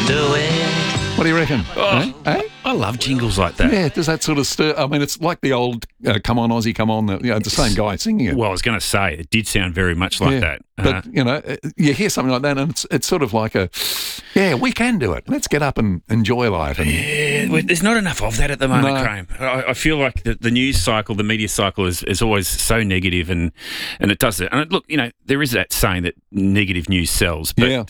underwear. What do you reckon? Oh, Eh? I love jingles like that. Yeah, does that sort of stir? I mean, it's like the old "Come on, Aussie, come on." The same guy singing it. Well, I was going to say, it did sound very much like that. But, you hear something like that and it's sort of like we can do it. Let's get up and enjoy life. And, there's not enough of that at the moment, No. Graham. I feel like the news cycle, the media cycle is always so negative and it does it. And look, there is that saying that negative news sells, but,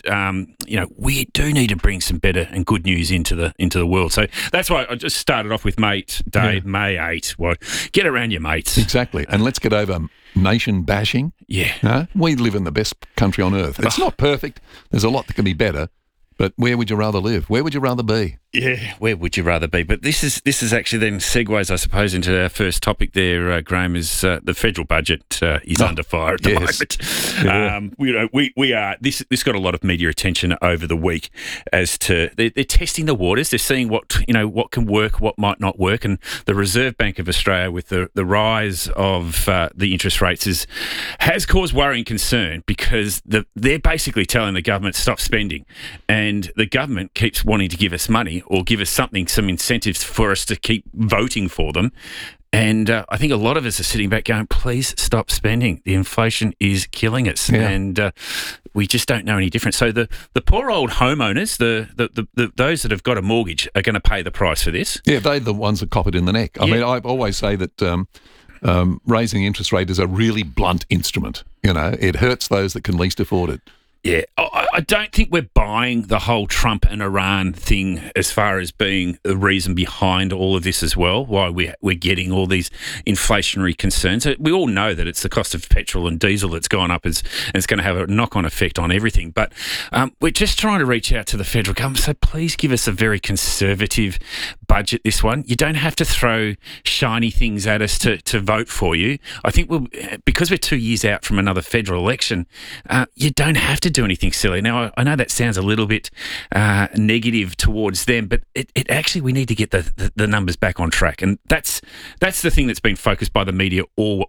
we do need to bring some better and good news into the world. So that's why I just started off with Mate Day, May 8. Well, get around your mates. Exactly. And let's get over nation bashing. Yeah. We live in the best country on earth. It's not perfect. There's a lot that can be better. But where would you rather live? Where would you rather be? Yeah, where would you rather be? But this is actually then segues, I suppose, into our first topic there, Graham, is the federal budget is under fire at the moment. Yeah. We are, this got a lot of media attention over the week as to, they're testing the waters, they're seeing what can work, what might not work, and the Reserve Bank of Australia, with the rise of the interest rates, has caused worry and concern because they're basically telling the government stop spending, and the government keeps wanting to give us money or give us some incentives for us to keep voting for them. And I think a lot of us are sitting back going, please stop spending. The inflation is killing us. Yeah. And we just don't know any different. So the poor old homeowners, the those that have got a mortgage are going to pay the price for this. Yeah, they're the ones that cop it in the neck. I mean, I always say that raising interest rate is a really blunt instrument. It hurts those that can least afford it. Yeah, I don't think we're buying the whole Trump and Iran thing as far as being the reason behind all of this as well, why we're getting all these inflationary concerns. We all know that it's the cost of petrol and diesel that's gone up and it's going to have a knock-on effect on everything. But we're just trying to reach out to the federal government, so please give us a very conservative budget, this one. You don't have to throw shiny things at us to vote for you. I think because we're 2 years out from another federal election, you don't have to do anything silly. Now, I know that sounds a little bit negative towards them, but it actually, we need to get the numbers back on track, and that's the thing that's been focused by the media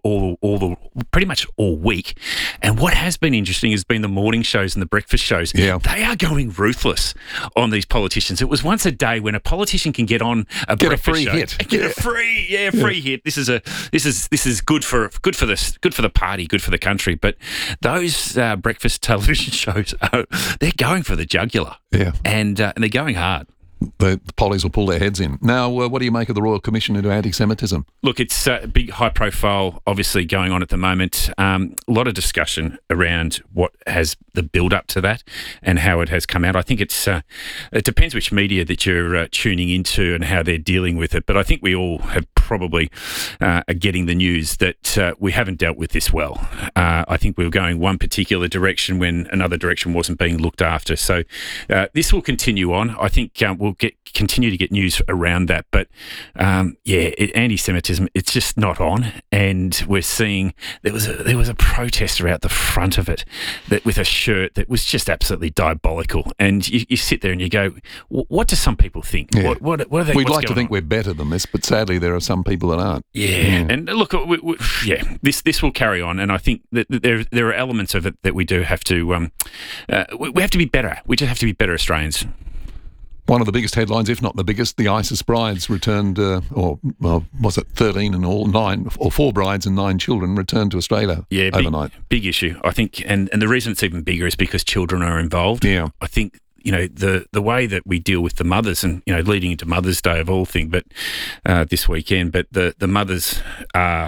pretty much all week. And what has been interesting has been the morning shows and the breakfast shows. Yeah. They are going ruthless on these politicians. It was once a day when a politician can get on a breakfast free show, hit. get a free hit. This is good for the party, good for the country. But those breakfast television shows, they're going for the jugular. Yeah. And they're going hard. The pollies will pull their heads in. Now, what do you make of the Royal Commission into anti-Semitism? Look, it's a big, high-profile, obviously, going on at the moment. A lot of discussion around what has the build-up to that and how it has come out. I think it depends which media that you're tuning into and how they're dealing with it. But I think we all have probably are getting the news that we haven't dealt with this well. I think we were going one particular direction when another direction wasn't being looked after. So this will continue on. I think we'll continue to get news around that. But anti-Semitism, it's just not on. And we're seeing there was a protester out the front of it with a shirt that was just absolutely diabolical. And you sit there and you go, what do some people think? Yeah. What are they? We'd like to think we're better than this, but sadly there are some people that aren't. Yeah. And look, this will carry on. And I think that there are elements of it that we do have to we have to be better. We just have to be better Australians. One of the biggest headlines, if not the biggest, the ISIS brides returned, was it 13 and all, 9, or 4 brides and 9 children returned to Australia overnight. Big issue, I think. And the reason it's even bigger is because children are involved. Yeah. I think, the way that we deal with the mothers and, leading into Mother's Day of all things, but this weekend, but the mothers are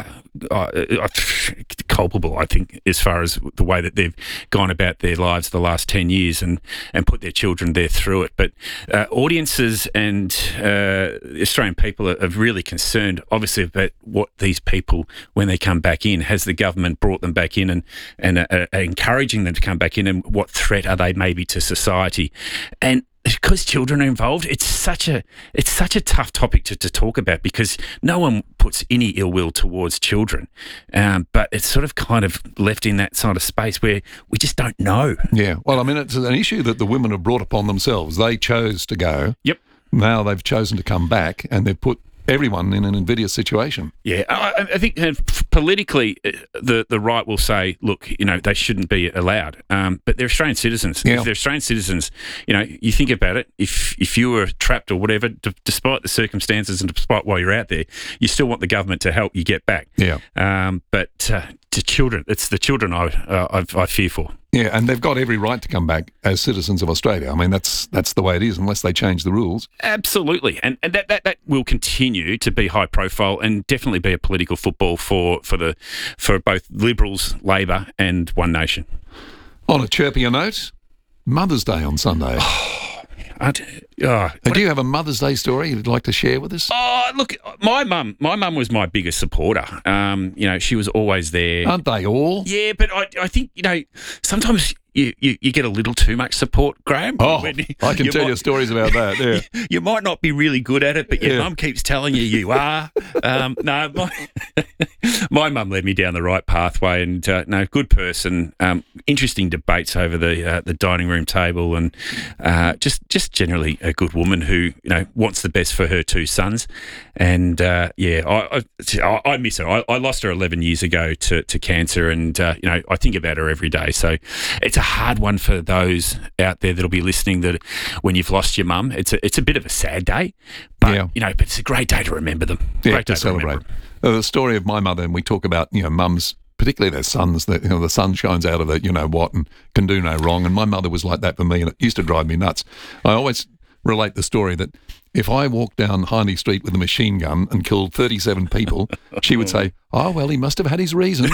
culpable, I think, as far as the way that they've gone about their lives the last 10 years and put their children there through it. But audiences and Australian people are really concerned, obviously, about what these people, when they come back in, has the government brought them back in and encouraging them to come back in, and what threat are they maybe to society? And because children are involved, it's such a tough topic to talk about, because no one puts any ill will towards children, but it's sort of kind of left in that sort of space where we just don't know. Yeah, well, I mean, it's an issue that the women have brought upon themselves. They chose to go. Yep. Now they've chosen to come back, and they've put everyone in an invidious situation. Yeah, I think politically, the right will say, look, they shouldn't be allowed. But they're Australian citizens. Yeah. If they're Australian citizens, you think about it. If you were trapped or whatever, despite the circumstances and despite why you're out there, you still want the government to help you get back. Yeah. But to children, it's the children I fear for. Yeah, and they've got every right to come back as citizens of Australia. I mean, that's the way it is, unless they change the rules. Absolutely, and that will continue to be high profile and definitely be a political football for both Liberals, Labor, and One Nation. On a chirpier note, Mother's Day on Sunday. Do you have a Mother's Day story you'd like to share with us? Oh, look, my mum was my biggest supporter. She was always there. Aren't they all? Yeah, but I think, sometimes you get a little too much support, Graham. Oh, I can tell you stories about that, yeah. You might not be really good at it, but your mum keeps telling you are. No, my mum led me down the right pathway and, good person. Interesting debates over the dining room table and just generally a good woman who, wants the best for her two sons. And, I miss her. I lost her 11 years ago to cancer and, I think about her every day. So it's a hard one for those out there that'll be listening that when you've lost your mum, it's a bit of a sad day, but, but it's a great day to remember them. Yeah, to celebrate. The story of my mother, and we talk about, mums, particularly their sons, that the sun shines out of it, what, and can do no wrong. And my mother was like that for me, and it used to drive me nuts. I always relate the story that if I walked down Hiney Street with a machine gun and killed 37 people, she would say, oh, well, he must have had his reasons.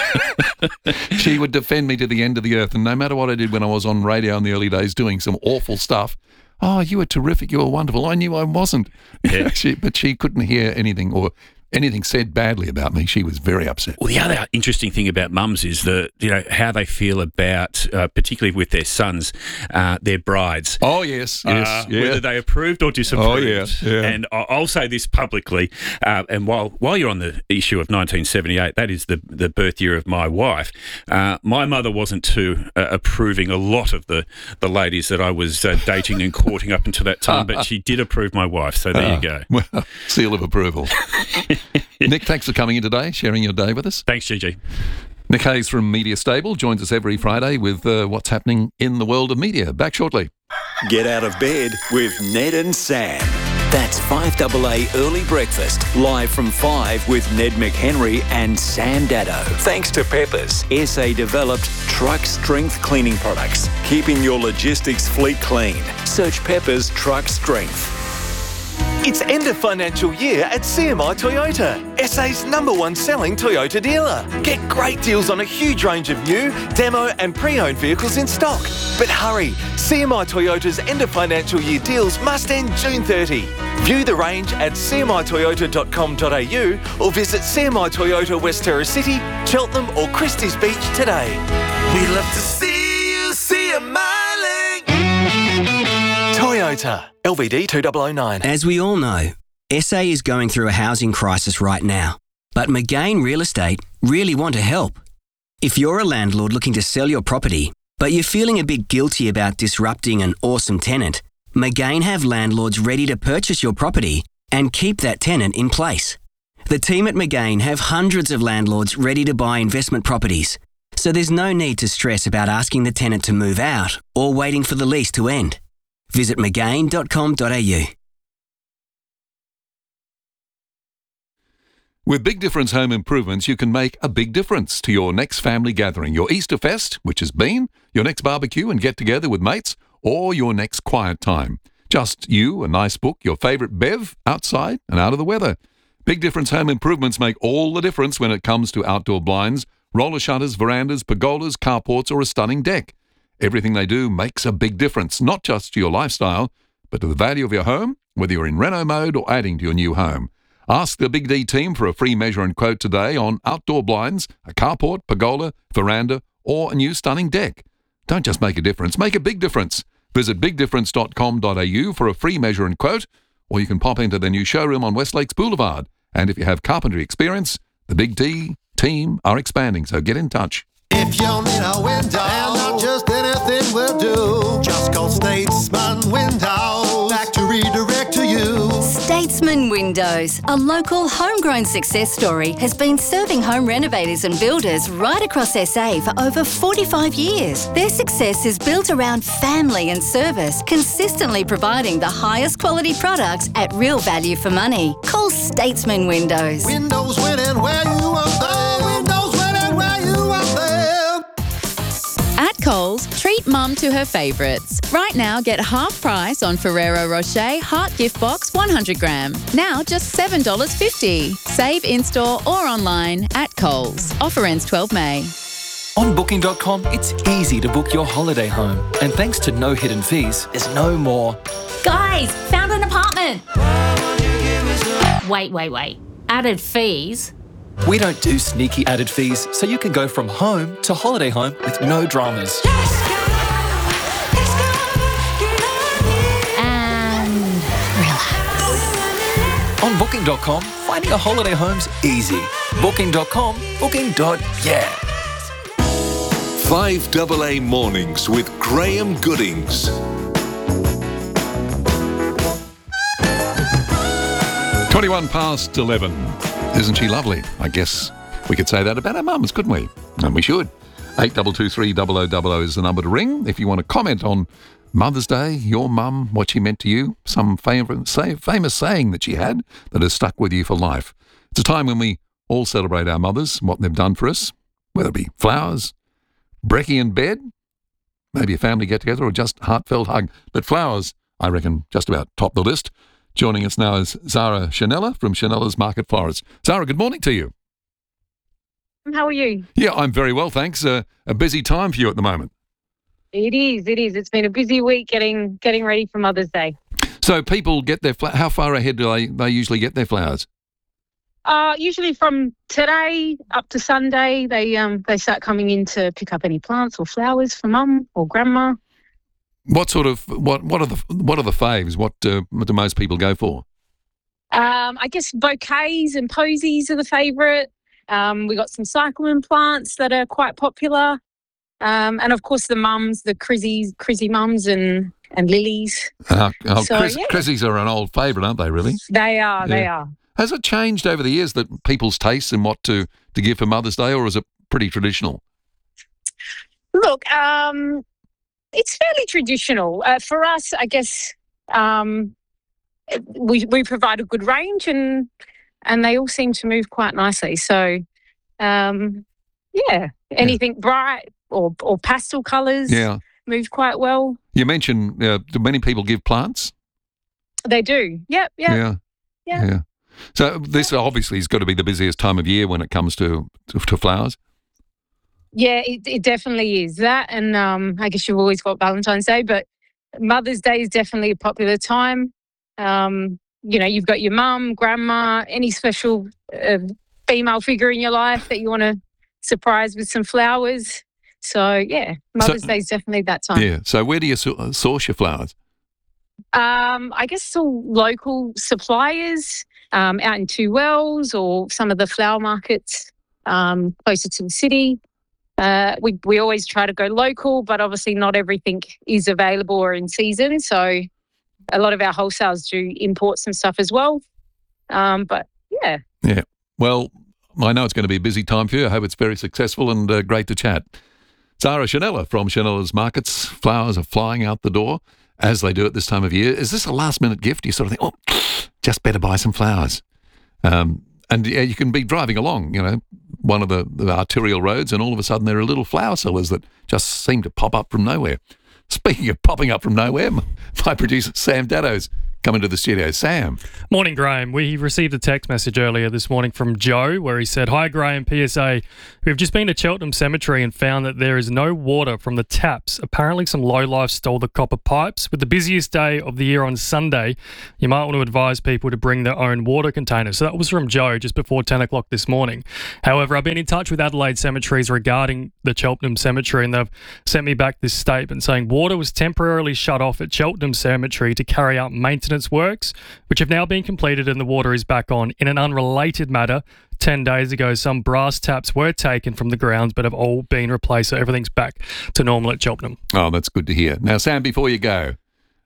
She would defend me to the end of the earth. And no matter what I did when I was on radio in the early days doing some awful stuff, oh, you were terrific, you were wonderful. I knew I wasn't. Yeah. But she couldn't hear anything or anything said badly about me. She was very upset. Well, the other interesting thing about mums is how they feel about, particularly with their sons, their brides. Oh, yes. Whether they approved or disapproved. Oh, yeah. And I'll say this publicly, and while you're on the issue of 1978, that is the birth year of my wife, my mother wasn't too approving a lot of the ladies that I was dating and courting up until that time, but she did approve my wife, so there you go. Well, seal of approval. Nick, thanks for coming in today, sharing your day with us. Thanks, Gigi. Nick Hayes from Media Stable joins us every Friday with what's happening in the world of media. Back shortly. Get out of bed with Ned and Sam. That's 5AA Early Breakfast, live from 5 with Ned McHenry and Sam Daddo. Thanks to Peppers, SA-developed truck strength cleaning products, keeping your logistics fleet clean. Search Peppers Truck Strength. It's end of financial year at CMI Toyota, SA's #1 selling Toyota dealer. Get great deals on a huge range of new, demo and pre-owned vehicles in stock. But hurry, CMI Toyota's end of financial year deals must end June 30. View the range at cmitoyota.com.au or visit CMI Toyota West Terrace City, Cheltenham or Christie's Beach today. We love to see you CMI. Toyota, LVD 2009. As we all know, SA is going through a housing crisis right now, but McGain Real Estate really want to help. If you're a landlord looking to sell your property, but you're feeling a bit guilty about disrupting an awesome tenant, McGain have landlords ready to purchase your property and keep that tenant in place. The team at McGain have hundreds of landlords ready to buy investment properties, so there's no need to stress about asking the tenant to move out or waiting for the lease to end. Visit McGain.com.au. With Big Difference Home Improvements, you can make a big difference to your next family gathering, your Easter Fest, which has been, your next barbecue and get-together with mates, or your next quiet time. Just you, a nice book, your favourite bev, outside and out of the weather. Big Difference Home Improvements make all the difference when it comes to outdoor blinds, roller shutters, verandas, pergolas, carports, or a stunning deck. Everything they do makes a big difference, not just to your lifestyle, but to the value of your home, whether you're in reno mode or adding to your new home. Ask the Big D team for a free measure and quote today on outdoor blinds, a carport, pergola, veranda, or a new stunning deck. Don't just make a difference, make a big difference. Visit bigdifference.com.au for a free measure and quote, or you can pop into their new showroom on West Lakes Boulevard. And if you have carpentry experience, the Big D team are expanding, so get in touch. If you need a window, and not just anything will do, just call Statesman Windows back to redirect to you. Statesman Statesman Windows, a local homegrown success story, has been serving home renovators and builders right across SA for over 45 years. Their success is built around family and service, consistently providing the highest quality products at real value for money. Call Statesman Windows. Windows winning where you are there. Windows winning where you are there. At Coles, treat Mum to her favourites. Right now, get half price on Ferrero Rocher Heart Gift Box 100 gram. Now just $7.50. Save in-store or online at Coles. Offer ends 12 May. On Booking.com, it's easy to book your holiday home. And thanks to no hidden fees, there's no more. Guys, found an apartment. Wait. Added fees? We don't do sneaky added fees, so you can go from home to holiday home with no dramas. And relax. On Booking.com, finding a holiday home's easy. Booking.com, booking.yeah. 5AA Mornings with Graham Goodings. 21 past 11. Isn't she lovely? I guess we could say that about our mums, couldn't we? And we should. 8223 0000 is the number to ring if you want to comment on Mother's Day, your mum, what she meant to you, some famous saying that she had that has stuck with you for life. It's a time when we all celebrate our mothers, what they've done for us, whether it be flowers, brekkie in bed, maybe a family get-together or just heartfelt hug. But flowers, I reckon, just about top the list. Joining us now is Zara Chanella from Chanella's Market Florist. Zara, good morning to you. How are you? Yeah, I'm very well, thanks. A busy time for you at the moment. It is. It's been a busy week getting ready for Mother's Day. So people get their how far ahead do they usually get their flowers? Usually from today up to Sunday, they start coming in to pick up any plants or flowers for Mum or Grandma. What are the faves? What do most people go for? I guess bouquets and posies are the favourite. We got some cyclamen plants that are quite popular, and of course the mums, the crizzy mums and lilies. Crizzies are an old favourite, aren't they? Really? They are. Yeah. They are. Has it changed over the years that people's tastes and what to give for Mother's Day, or is it pretty traditional? Look, it's fairly traditional. For us, I guess we provide a good range and they all seem to move quite nicely. So, anything bright or pastel colours move quite well. You mentioned, do many people give plants? They do. Yep. Yeah. So this obviously has got to be the busiest time of year when it comes to flowers. Yeah, it definitely is that. And I guess you've always got Valentine's Day, but Mother's Day is definitely a popular time. You've got your mum, grandma, any special female figure in your life that you want to surprise with some flowers. So, yeah, Mother's Day is definitely that time. Yeah. So where do you source your flowers? I guess it's all local suppliers out in Two Wells or some of the flower markets closer to the city. We always try to go local, but obviously not everything is available or in season. So a lot of our wholesalers do import some stuff as well. But yeah. Yeah. Well, I know it's going to be a busy time for you. I hope it's very successful and great to chat. Zara Chanella from Chanella's Markets. Flowers are flying out the door as they do at this time of year. Is this a last-minute gift? You sort of think, just better buy some flowers. And you can be driving along, one of the arterial roads, and all of a sudden there are little flower sellers that just seem to pop up from nowhere. Speaking of popping up from nowhere, my producer Sam Daddo's come into the studio. Sam. Morning, Graham. We received a text message earlier this morning from Joe where he said, "Hi, Graham, PSA. We've just been to Cheltenham Cemetery and found that there is no water from the taps. Apparently some lowlifes stole the copper pipes. With the busiest day of the year on Sunday, you might want to advise people to bring their own water containers." So that was from Joe just before 10 o'clock this morning. However, I've been in touch with Adelaide Cemeteries regarding the Cheltenham Cemetery, and they've sent me back this statement saying water was temporarily shut off at Cheltenham Cemetery to carry out maintenance works, which have now been completed and the water is back on. In an unrelated matter, 10 days ago, some brass taps were taken from the grounds but have all been replaced, so everything's back to normal at Cheltenham. Oh, that's good to hear. Now, Sam, before you go,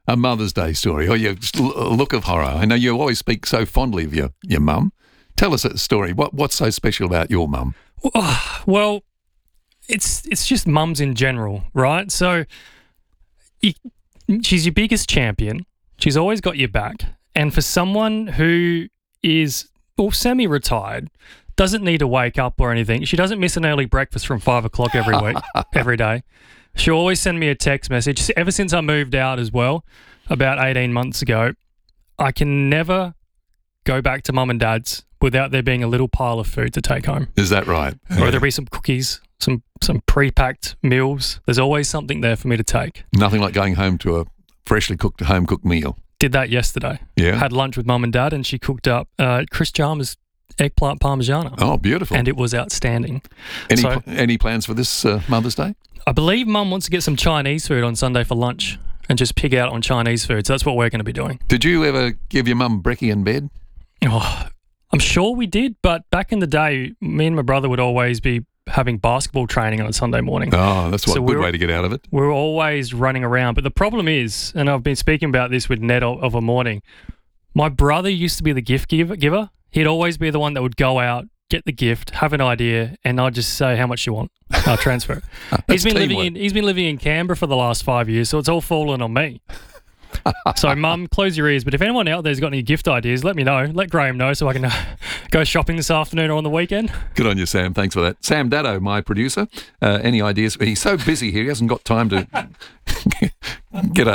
a Mother's Day story or your look of horror. I know you always speak so fondly of your mum. Tell us a story. What's so special about your mum? Well, it's just mums in general, right? So she's your biggest champion. She's always got your back. And for someone who is semi-retired, doesn't need to wake up or anything. She doesn't miss an early breakfast from 5 o'clock every week, every day. She'll always send me a text message. Ever since I moved out as well, about 18 months ago, I can never go back to mum and dad's without there being a little pile of food to take home. Is that right? Or there'll be some cookies, some pre-packed meals. There's always something there for me to take. Nothing like going home to a freshly cooked, home-cooked meal. Did that yesterday. Yeah. Had lunch with mum and dad, and she cooked up Chris Chalmers eggplant parmigiana. Oh, beautiful. And it was outstanding. Any plans for this Mother's Day? I believe mum wants to get some Chinese food on Sunday for lunch and just pig out on Chinese food. So that's what we're going to be doing. Did you ever give your mum brekkie in bed? Oh, I'm sure we did, but back in the day, me and my brother would always be having basketball training on a Sunday morning. Oh, that's a good way to get out of it. We're always running around. But the problem is, and I've been speaking about this with Ned of a morning, my brother used to be the gift giver. He'd always be the one that would go out, get the gift, have an idea, and I'd just say, how much you want? I'll transfer it. He's been living in Canberra for the last 5 years, so it's all fallen on me. So, Mum, close your ears. But if anyone out there's got any gift ideas, let me know. Let Graham know so I can go shopping this afternoon or on the weekend. Good on you, Sam. Thanks for that. Sam Dado, my producer. Any ideas? He's so busy here, he hasn't got time to get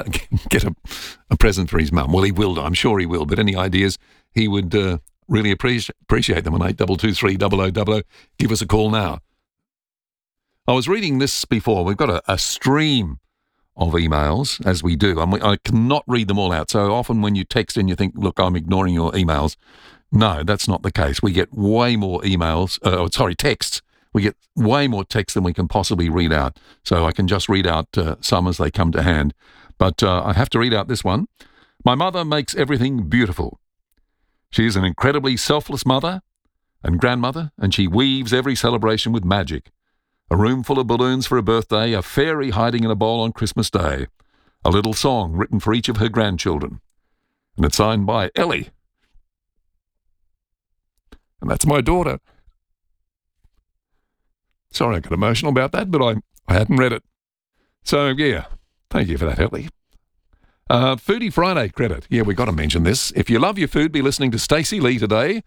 a present for his mum. Well, he will. I'm sure he will. But any ideas, he would really appreciate them on 8223 0000. Give us a call now. I was reading this before. We've got a stream of emails, as we do. I cannot read them all out. So often when you text in, you think, look, I'm ignoring your emails. No, that's not the case. We get way more texts. We get way more texts than we can possibly read out. So I can just read out some as they come to hand. But I have to read out this one. My mother makes everything beautiful. She is an incredibly selfless mother and grandmother, and she weaves every celebration with magic. A room full of balloons for a birthday, a fairy hiding in a bowl on Christmas Day, a little song written for each of her grandchildren. And it's signed by Ellie. And that's my daughter. Sorry I got emotional about that, but I hadn't read it. So, yeah, thank you for that, Ellie. Foodie Friday credit. Yeah, we got to mention this. If you love your food, be listening to Stacey Lee today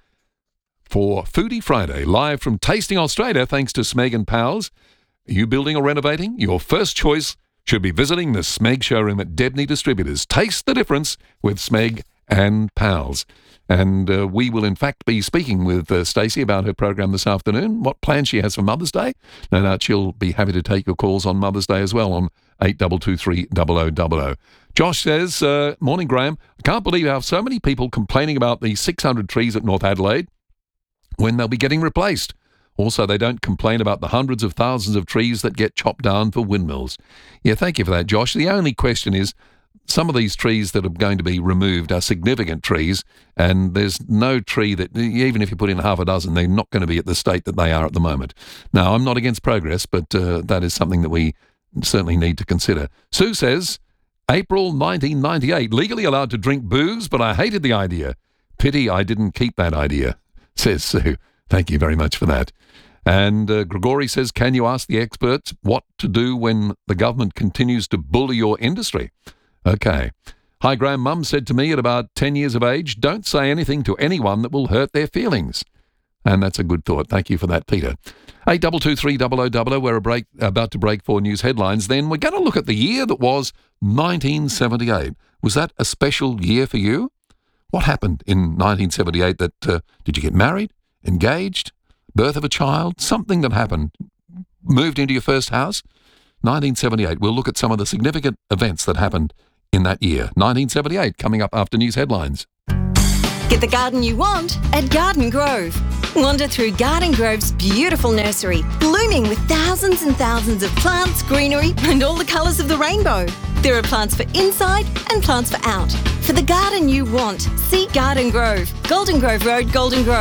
for Foodie Friday, live from Tasting Australia, thanks to Smeg and Pals. Are you building or renovating? Your first choice should be visiting the Smeg showroom at Debney Distributors. Taste the difference with Smeg and Pals. And we will, in fact, be speaking with Stacey about her program this afternoon, what plans she has for Mother's Day. No doubt she'll be happy to take your calls on Mother's Day as well on 8223 0000. Josh says, morning, Graham. I can't believe how so many people complaining about the 600 trees at North Adelaide when they'll be getting replaced. Also, they don't complain about the hundreds of thousands of trees that get chopped down for windmills. Yeah, thank you for that, Josh. The only question is, some of these trees that are going to be removed are significant trees, and there's no tree that, even if you put in half a dozen, they're not going to be at the state that they are at the moment. Now, I'm not against progress, but that is something that we certainly need to consider. Sue says, April 1998, legally allowed to drink booze, but I hated the idea. Pity I didn't keep that idea, says Sue. Thank you very much for that. And Gregory says, can you ask the experts what to do when the government continues to bully your industry? Okay. Hi, Graham. Mum said to me at about 10 years of age, don't say anything to anyone that will hurt their feelings. And that's a good thought. Thank you for that, Peter. 8223 0000, we're about to break 4 news headlines. Then we're going to look at the year that was 1978. Was that a special year for you? What happened in 1978 that, did you get married, engaged, birth of a child, something that happened, moved into your first house? 1978. We'll look at some of the significant events that happened in that year. 1978, coming up after news headlines. Get the garden you want at Garden Grove. Wander through Garden Grove's beautiful nursery, blooming with thousands and thousands of plants, greenery, and all the colours of the rainbow. There are plants for inside and plants for out. For the garden you want, see Garden Grove, Golden Grove Road, Golden Grove.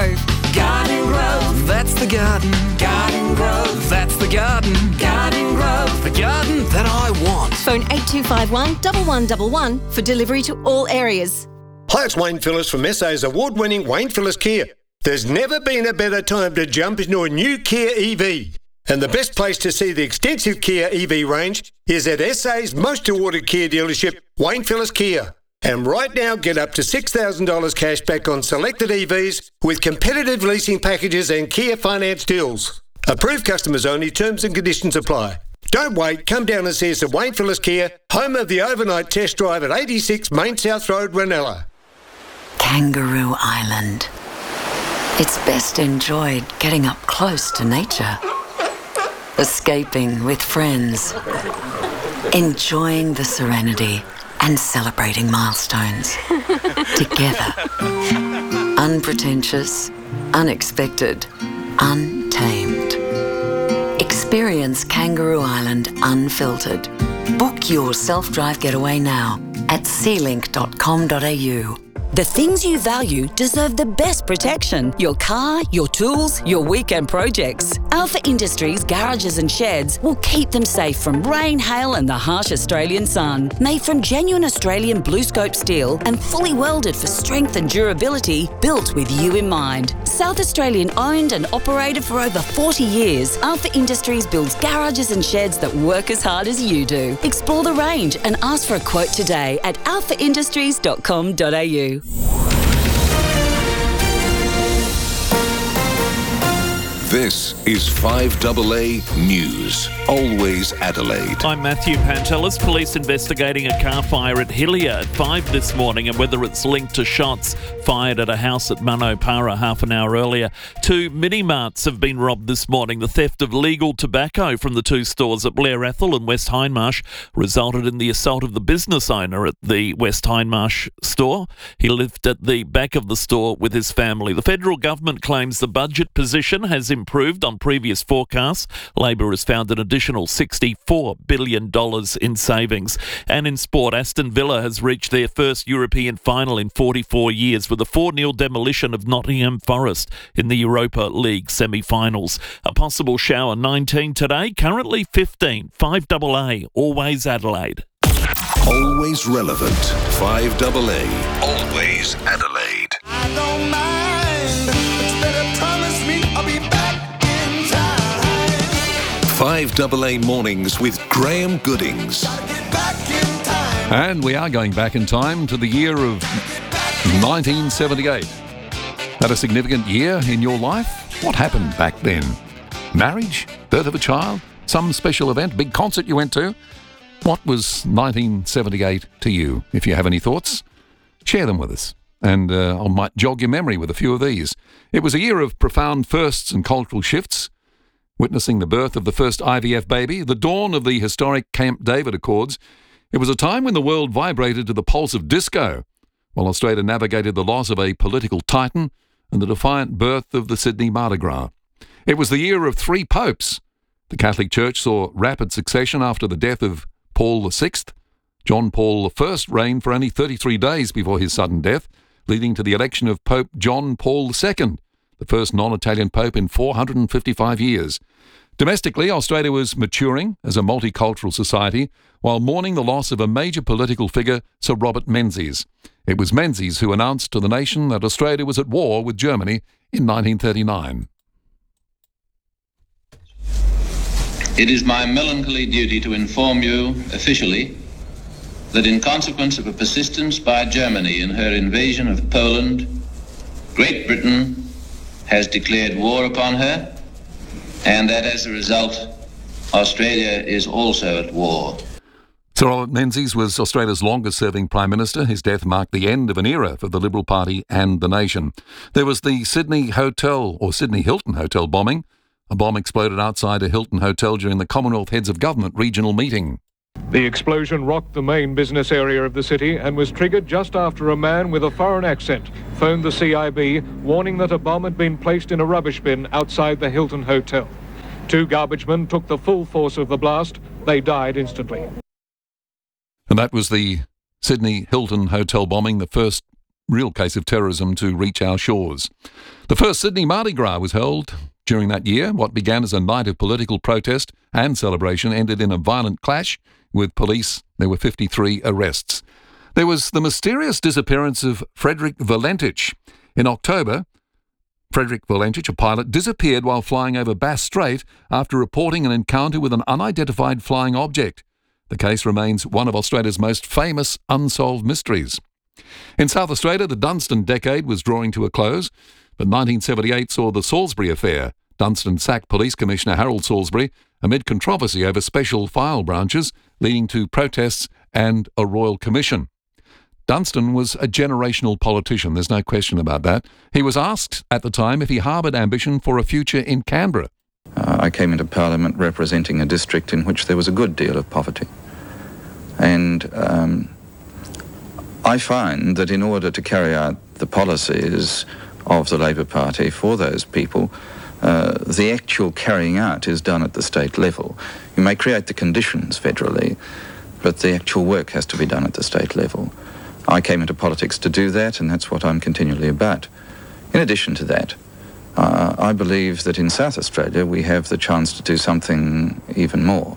Garden Grove, that's the garden. Garden Grove, that's the garden. Garden Grove, the garden that I want. Phone 8251 1111 for delivery to all areas. Hi, it's Wayne Phillips from SA's award-winning Wayne Phillips Kia. There's never been a better time to jump into a new Kia EV. And the best place to see the extensive Kia EV range is at SA's most awarded Kia dealership, Wayne Phillips Kia. And right now, get up to $6,000 cash back on selected EVs with competitive leasing packages and Kia finance deals. Approved customers only, terms and conditions apply. Don't wait, come down and see us at Wayne Phillips Kia, home of the overnight test drive at 86 Main South Road, Ranella. Kangaroo Island. It's best enjoyed getting up close to nature. Escaping with friends. Enjoying the serenity and celebrating milestones. Together. Unpretentious, unexpected, untamed. Experience Kangaroo Island unfiltered. Book your self-drive getaway now at sealink.com.au. The things you value deserve the best protection. Your car, your tools, your weekend projects. Alpha Industries garages and sheds will keep them safe from rain, hail and the harsh Australian sun. Made from genuine Australian BlueScope steel and fully welded for strength and durability, built with you in mind. South Australian owned and operated for over 40 years, Alpha Industries builds garages and sheds that work as hard as you do. Explore the range and ask for a quote today at alphaindustries.com.au. This is 5AA News, always Adelaide. I'm Matthew Pantelis. Police investigating a car fire at Hillier at 5 this morning and whether it's linked to shots fired at a house at Manopara half an hour earlier. 2 mini-marts have been robbed this morning. The theft of legal tobacco from the 2 stores at Blair Athol and West Hindmarsh resulted in the assault of the business owner at the West Hindmarsh store. He lived at the back of the store with his family. The federal government claims the budget position has improved on previous forecasts. Labor has found an additional $64 billion in savings. And in sport, Aston Villa has reached their first European final in 44 years with a 4-0 demolition of Nottingham Forest in the Europa League semi-finals. A possible shower 19 today, currently 15. 5AA, always Adelaide. Always relevant. 5AA, always Adelaide. I don't mind, but you better promise me I'll be back in time. 5AA Mornings with Graham Goodings. And we are going back in time to the year of 1978. That a significant year in your life? What happened back then? Marriage? Birth of a child? Some special event? Big concert you went to? What was 1978 to you? If you have any thoughts, share them with us. And I might jog your memory with a few of these. It was a year of profound firsts and cultural shifts, witnessing the birth of the first IVF baby, the dawn of the historic Camp David Accords. It was a time when the world vibrated to the pulse of disco, while Australia navigated the loss of a political titan and the defiant birth of the Sydney Mardi Gras. It was the year of 3 popes. The Catholic Church saw rapid succession after the death of Paul VI. John Paul I reigned for only 33 days before his sudden death, leading to the election of Pope John Paul II, the first non-Italian pope in 455 years. Domestically, Australia was maturing as a multicultural society while mourning the loss of a major political figure, Sir Robert Menzies. It was Menzies who announced to the nation that Australia was at war with Germany in 1939. It is my melancholy duty to inform you officially that in consequence of a persistence by Germany in her invasion of Poland, Great Britain has declared war upon her, and that as a result, Australia is also at war. Sir Robert Menzies was Australia's longest-serving Prime Minister. His death marked the end of an era for the Liberal Party and the nation. There was the Sydney Hilton Hotel bombing. A bomb exploded outside a Hilton Hotel during the Commonwealth Heads of Government regional meeting. The explosion rocked the main business area of the city and was triggered just after a man with a foreign accent phoned the CIB, warning that a bomb had been placed in a rubbish bin outside the Hilton Hotel. 2 garbage men took the full force of the blast. They died instantly. And that was the Sydney Hilton Hotel bombing, the first real case of terrorism to reach our shores. The first Sydney Mardi Gras was held during that year. What began as a night of political protest and celebration ended in a violent clash with police. There were 53 arrests. There was the mysterious disappearance of Frederick Valentich. In October, Frederick Valentich, a pilot, disappeared while flying over Bass Strait after reporting an encounter with an unidentified flying object. The case remains one of Australia's most famous unsolved mysteries. In South Australia, the Dunstan decade was drawing to a close, but 1978 saw the Salisbury affair. Dunstan sacked Police Commissioner Harold Salisbury amid controversy over special file branches, leading to protests and a royal commission. Dunstan was a generational politician, there's no question about that. He was asked at the time if he harboured ambition for a future in Canberra. I came into Parliament representing a district in which there was a good deal of poverty. And I find that in order to carry out the policies of the Labor Party for those people, the actual carrying out is done at the state level. You may create the conditions federally, but the actual work has to be done at the state level. I came into politics to do that, and that's what I'm continually about. In addition to that, I believe that in South Australia we have the chance to do something even more.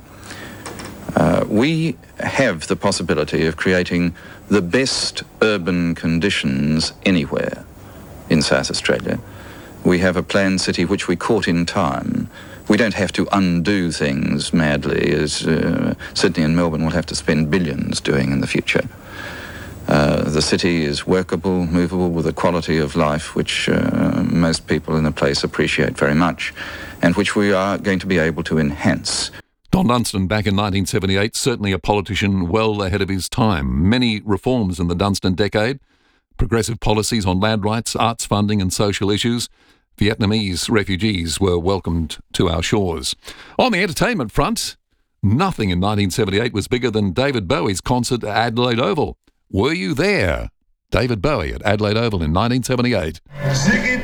We have the possibility of creating the best urban conditions anywhere in South Australia. We have a planned city which we caught in time. We don't have to undo things madly, as Sydney and Melbourne will have to spend billions doing in the future. The city is workable, movable, with a quality of life which most people in the place appreciate very much, and which we are going to be able to enhance. Don Dunstan, back in 1978, certainly a politician well ahead of his time. Many reforms in the Dunstan decade, progressive policies on land rights, arts funding and social issues. Vietnamese refugees were welcomed to our shores. On the entertainment front, nothing in 1978 was bigger than David Bowie's concert at Adelaide Oval. Were you there? David Bowie at Adelaide Oval in 1978.